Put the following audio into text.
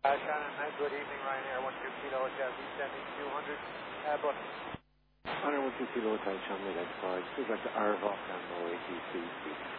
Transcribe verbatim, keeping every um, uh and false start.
Uh, Shannon, uh, good evening, Ryanair, one two Kilo Hotel, descending two hundred, uh, bus. Honor one two Kilo Hotel, Shannon identified. Please like to R V O C and no A T C.